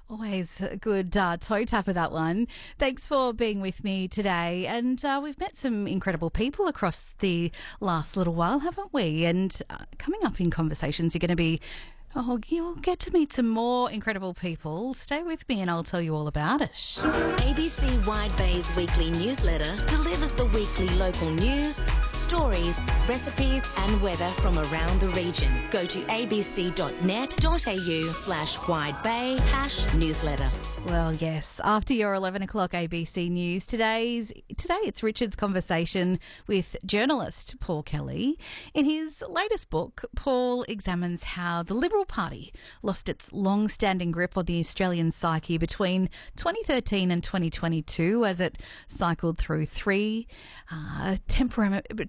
Always a good toe tapper, that one. Thanks for being with me today. And we've met some incredible people across the last little while, haven't we? And coming up in conversations, you're going to be... you'll get to meet some more incredible people. Stay with me and I'll tell you all about it. ABC Wide Bay's weekly newsletter delivers the weekly local news, stories, recipes and weather from around the region. Go to abc.net.au/widebay/newsletter. Well, yes, after your 11 o'clock ABC News, today it's Richard's conversation with journalist Paul Kelly. In his latest book, Paul examines how the Liberal Party lost its long-standing grip on the Australian psyche between 2013 and 2022 as it cycled through three temperamentally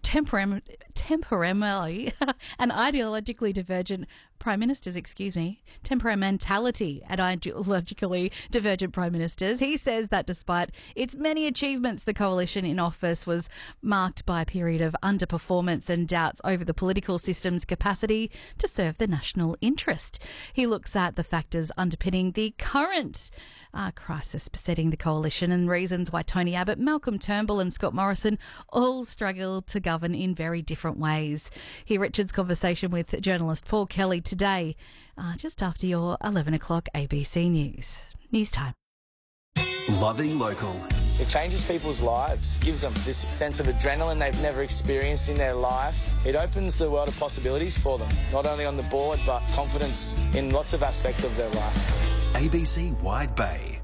and ideologically divergent prime ministers, temperamentality and ideologically divergent prime ministers. He says that despite its many achievements, the coalition in office was marked by a period of underperformance and doubts over the political system's capacity to serve the national interest. He looks at the factors underpinning the current crisis besetting the coalition and reasons why Tony Abbott, Malcolm Turnbull and Scott Morrison all struggle to govern in very different ways. Hear Richard's conversation with journalist Paul Kelly today, just after your 11 o'clock ABC News. News time. Loving local. It changes people's lives, gives them this sense of adrenaline they've never experienced in their life. It opens the world of possibilities for them, not only on the board, but confidence in lots of aspects of their life. ABC Wide Bay.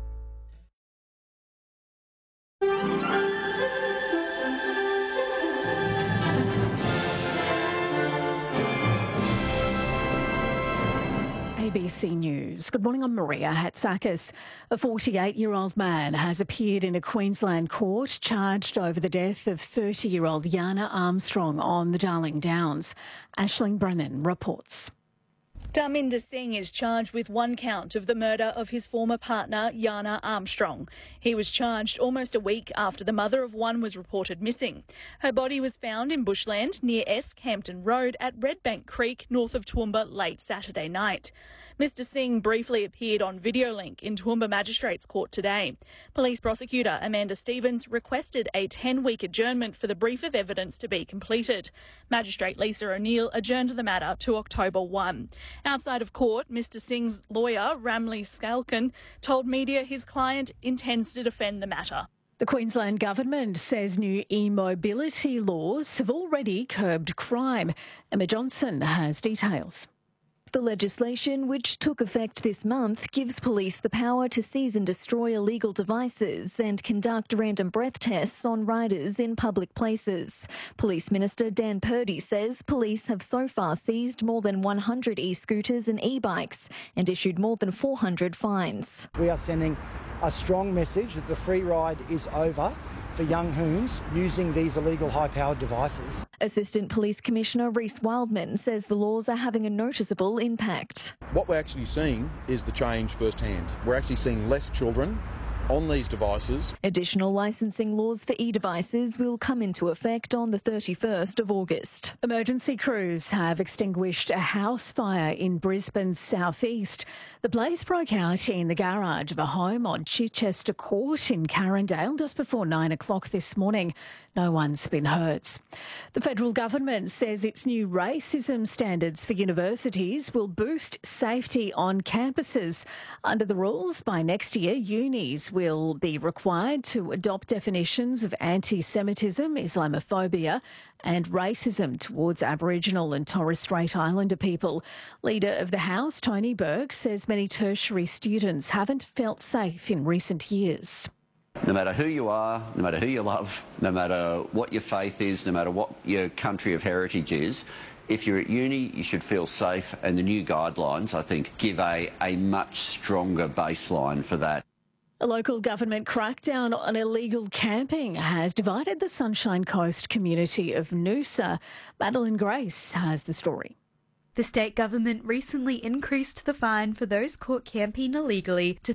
ABC News. Good morning, I'm Maria Hatzakis. A 48-year-old man has appeared in a Queensland court charged over the death of 30-year-old Yana Armstrong on the Darling Downs. Aisling Brennan reports. Dharminder Singh is charged with one count of the murder of his former partner, Yana Armstrong. He was charged almost a week after the mother of one was reported missing. Her body was found in bushland near Esk Hampton Road at Redbank Creek, north of Toowoomba, late Saturday night. Mr Singh briefly appeared on Videolink in Toowoomba Magistrates Court today. Police prosecutor Amanda Stevens requested a 10-week adjournment for the brief of evidence to be completed. Magistrate Lisa O'Neill adjourned the matter to October 1. Outside of court, Mr Singh's lawyer, Ramli Skalkan, told media his client intends to defend the matter. The Queensland Government says new e-mobility laws have already curbed crime. Emma Johnson has details. The legislation, which took effect this month, gives police the power to seize and destroy illegal devices and conduct random breath tests on riders in public places. Police Minister Dan Purdy says police have so far seized more than 100 e-scooters and e-bikes and issued more than 400 fines. We are sending a strong message that the free ride is over for young hoons using these illegal high-powered devices. Assistant Police Commissioner Reece Wildman says the laws are having a noticeable impact. What we're actually seeing is the change firsthand. We're actually seeing less children on these devices. Additional licensing laws for e-devices will come into effect on the 31st of August. Emergency crews have extinguished a house fire in Brisbane's southeast. The blaze broke out in the garage of a home on Chichester Court in Carindale just before 9 o'clock this morning. No one's been hurt. The federal government says its new racism standards for universities will boost safety on campuses. Under the rules, by next year, unis will be required to adopt definitions of anti-Semitism, Islamophobia and racism towards Aboriginal and Torres Strait Islander people. Leader of the House, Tony Burke, says many tertiary students haven't felt safe in recent years. No matter who you are, no matter who you love, no matter what your faith is, no matter what your country of heritage is, if you're at uni, you should feel safe, and the new guidelines, I think, give a much stronger baseline for that. A local government crackdown on illegal camping has divided the Sunshine Coast community of Noosa. Madeline Grace has the story. The state government recently increased the fine for those caught camping illegally to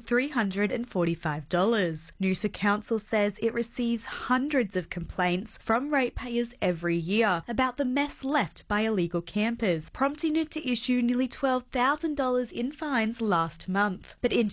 $345. Noosa Council says it receives hundreds of complaints from ratepayers every year about the mess left by illegal campers, prompting it to issue nearly $12,000 in fines last month. But